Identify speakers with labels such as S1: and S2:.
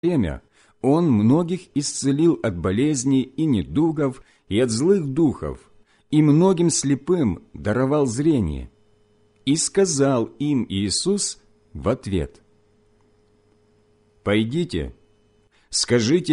S1: время Он многих исцелил от болезней и недугов и от злых духов, и многим слепым даровал зрение. И сказал им Иисус в ответ: «Пойдите, скажите